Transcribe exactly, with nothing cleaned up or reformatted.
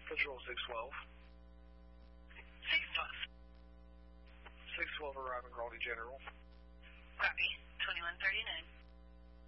Patrol six twelve. six twelve. six twelve arriving, Crawley General. Copy. twenty-one thirty-nine.